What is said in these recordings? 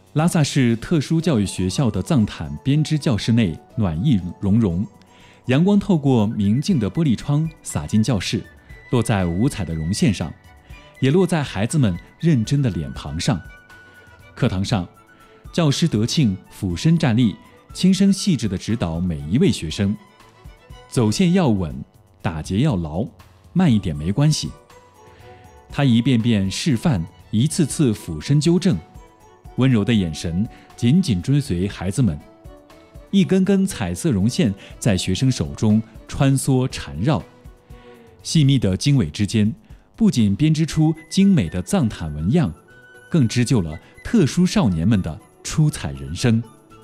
拉萨市特殊教育学校的藏毯编织教室内暖意融融，阳光透过明净的玻璃窗洒进教室，落在五彩的绒线上，也落在孩子们认真的脸庞上。课堂上，教师德庆俯身站立，轻声细致地指导每一位学生：走线要稳，打结要牢，慢一点没关系。他一遍遍示范，一次次俯身纠正，温柔的眼神紧紧追随孩子们，一根根彩色绒线在学生手中穿梭缠绕，细密的经纬之间，不仅编织出精美的藏毯纹样，更织就了特殊少年们的出彩人生。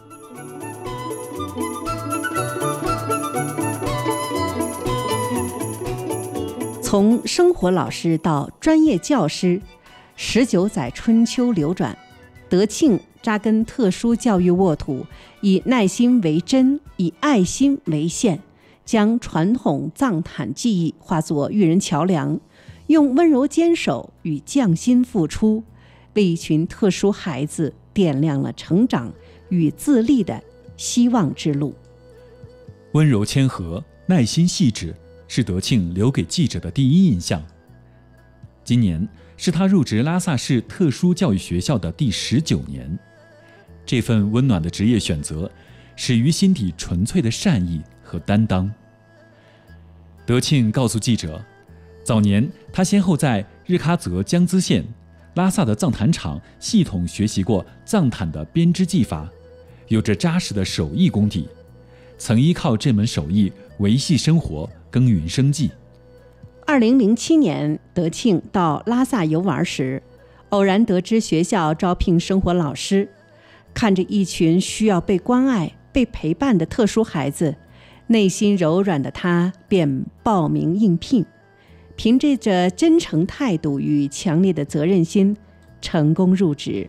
从生活老师到专业教师，19载春秋流转，德庆扎根特殊教育沃土，以耐心为针，以爱心为线，将传统藏毯技艺化作育人桥梁，用温柔坚守与匠心付出，为一群特殊孩子点亮了成长与自立的希望之路。 温柔谦和，耐心细致，是德庆留给记者的第一印象。今年是他入职拉萨市特殊教育学校的第19年，这份温暖的职业选择，始于心底纯粹的善意和担当。德庆告诉记者，早年他先后在日喀则江孜县、拉萨的藏毯厂系统学习过藏毯的编织技法，有着扎实的手艺功底，曾依靠这门手艺维系生活，耕耘生计。 2007年，德庆到拉萨游玩时，偶然得知学校招聘生活老师，看着一群需要被关爱、被陪伴的特殊孩子，内心柔软的他便报名应聘，凭借着真诚态度与强烈的责任心，成功入职。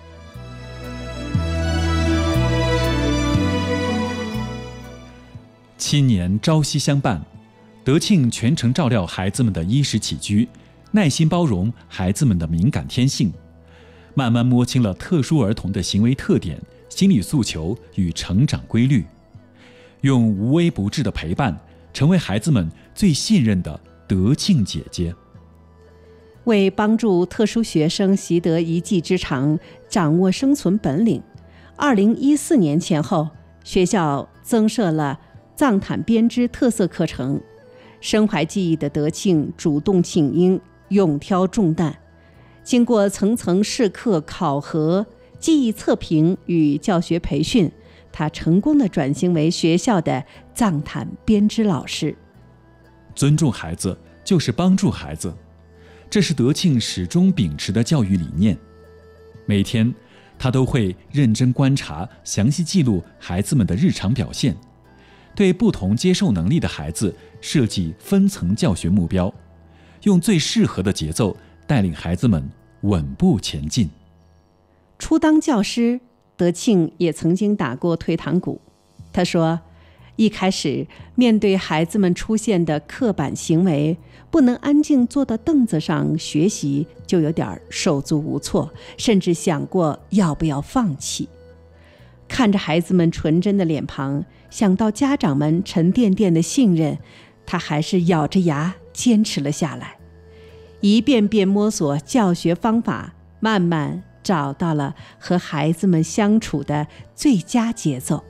7年朝夕相伴，德庆全程照料孩子们的衣食起居，耐心包容孩子们的敏感天性，慢慢摸清了特殊儿童的行为特点、心理诉求与成长规律，用无微不至的陪伴，成为孩子们最信任的德庆姐姐。 为帮助特殊学生习得一技之长，掌握生存本领，2014年前后，学校增设了藏毯编织特色课程。身怀技艺的德庆主动请缨，勇挑重担，经过层层试课考核、技艺测评与教学培训，他成功地转型为学校的藏毯编织老师。 尊重孩子就是帮助孩子，这是德庆始终秉持的教育理念。每天他都会认真观察、详细记录孩子们的日常表现，对不同接受能力的孩子设计分层教学目标，用最适合的节奏带领孩子们稳步前进。 初当教师，德庆也曾经打过退堂鼓。他说，一开始面对孩子们出现的刻板行为，不能安静坐到凳子上学习，就有点手足无措，甚至想过要不要放弃。看着孩子们纯真的脸庞，想到家长们沉甸甸的信任，他还是咬着牙坚持了下来，一遍遍摸索教学方法，慢慢找到了和孩子们相处的最佳节奏。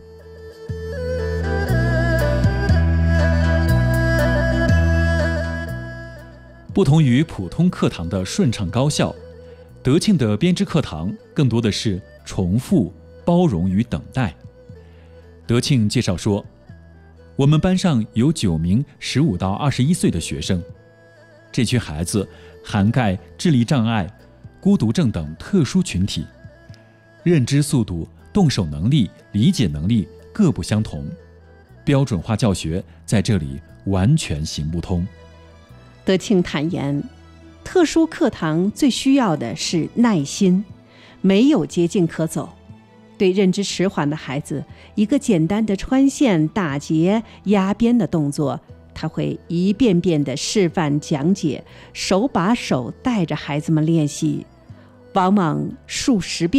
不同于普通课堂的顺畅高效，德庆的编织课堂更多的是重复、包容与等待。德庆介绍说，我们班上有9名15到21岁的学生，这群孩子涵盖智力障碍、孤独症等特殊群体，认知速度、动手能力、理解能力各不相同，标准化教学在这里完全行不通。 德庆坦言，特殊课堂最需要的是耐心，没有捷径可走。对认知迟缓的孩子，一个简单的穿线、打结、压边的动作，他会一遍遍地示范讲解，手把手带着孩子们练习，往往数十遍